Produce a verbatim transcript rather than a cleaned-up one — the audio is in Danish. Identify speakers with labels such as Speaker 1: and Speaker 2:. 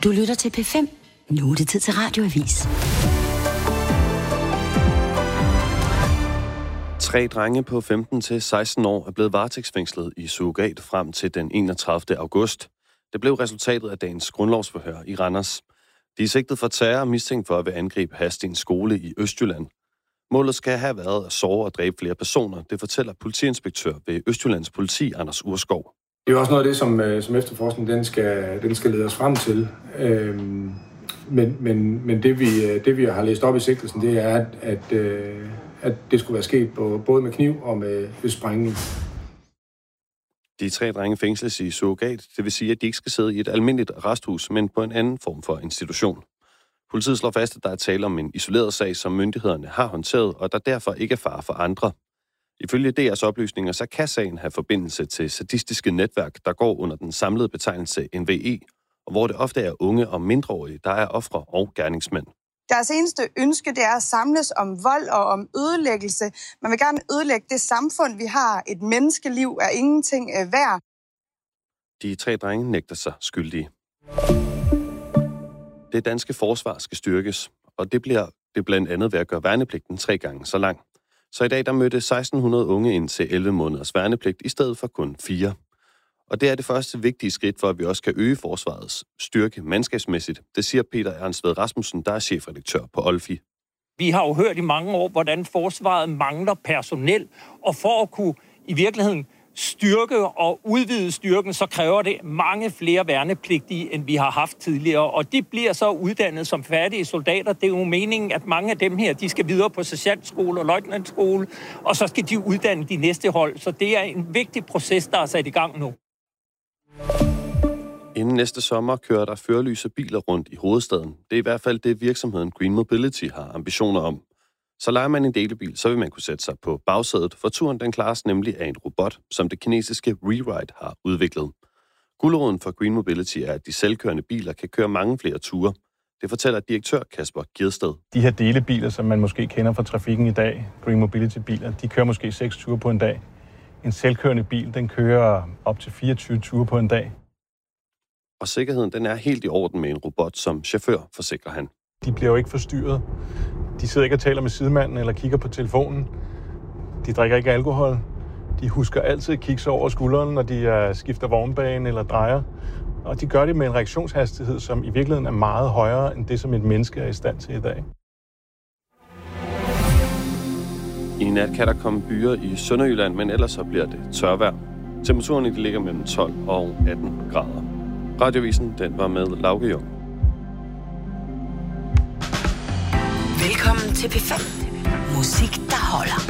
Speaker 1: Du lytter til P fem. Nu er det tid til Radioavis.
Speaker 2: Tre drenge på femten til seksten år er blevet varetægtsfængslet i surrogat frem til den enogtredivte august. Det blev resultatet af dagens grundlovsforhør i Randers. De er sigtet for terror og mistænkt for at vil angribe Hadsten skole i Østjylland. Målet skal have været at såre og dræbe flere personer, det fortæller politiinspektør ved Østjyllands politi, Anders Urskov.
Speaker 3: Det er jo også noget af det, som, som efterforskningen den skal, den skal lede os frem til. Øhm, men men, men det, vi, det, vi har læst op i sigtelsen, det er, at, at, at det skulle være sket både med kniv og med, med sprængning.
Speaker 2: De tre drenge fængsles i surrogat, det vil sige, at de ikke skal sidde i et almindeligt arresthus, men på en anden form for institution. Politiet slår fast, at der er tale om en isoleret sag, som myndighederne har håndteret, og der derfor ikke er fare for andre. Ifølge D R's oplysninger, så kan sagen have forbindelse til sadistiske netværk, der går under den samlede betegnelse N V E, og hvor det ofte er unge og mindreårige, der er ofre og gerningsmænd.
Speaker 4: Deres eneste ønske, det er at samles om vold og om ødelæggelse. Man vil gerne ødelægge det samfund, vi har. Et menneskeliv er ingenting værd.
Speaker 2: De tre drenge nægter sig skyldige. Det danske forsvar skal styrkes, og det bliver det blandt andet ved at gøre værnepligten tre gange så lang. Så i dag der mødte seksten hundrede unge ind til elleve måneders værnepligt i stedet for kun fire. Og det er det første vigtige skridt for, at vi også kan øge forsvarets styrke mandskabsmæssigt. Det siger Peter Ernst Ved Rasmussen, der er chefredaktør på Olfi.
Speaker 5: Vi har jo hørt i mange år, hvordan forsvaret mangler personel, og for at kunne i virkeligheden styrke og udvide styrken, så kræver det mange flere værnepligtige, end vi har haft tidligere. Og de bliver så uddannet som færdige soldater. Det er jo meningen, at mange af dem her, de skal videre på sergeantskole og løjtnantskole, og så skal de uddanne de næste hold. Så det er en vigtig proces, der er sat i gang nu.
Speaker 2: Inden næste sommer kører der førerlyse biler rundt i hovedstaden. Det er i hvert fald det, virksomheden Green Mobility har ambitioner om. Så leger man en delebil, så vil man kunne sætte sig på bagsædet, for turen den klares nemlig af en robot, som det kinesiske WeRide har udviklet. Guleroden for Green Mobility er, at de selvkørende biler kan køre mange flere ture. Det fortæller direktør Kasper Gjedsted.
Speaker 6: De her delebiler, som man måske kender fra trafikken i dag, Green Mobility-biler, de kører måske seks ture på en dag. En selvkørende bil, den kører op til fireogtyve ture på en dag.
Speaker 2: Og sikkerheden, den er helt i orden med en robot som chauffør, forsikrer han.
Speaker 6: De bliver jo ikke forstyrret. De sidder ikke og taler med sidemanden eller kigger på telefonen. De drikker ikke alkohol. De husker altid at kigge sig over skulderen, når de skifter vognbane eller drejer. Og de gør det med en reaktionshastighed, som i virkeligheden er meget højere end det, som et menneske er i stand til i dag.
Speaker 2: I nat kan der komme byer i Sønderjylland, men ellers så bliver det tørvejr. Temperaturen de ligger mellem tolv og atten grader. Radioavisen, den var med Lauke Jung.
Speaker 1: Velkommen til P fem. Musik, der holder.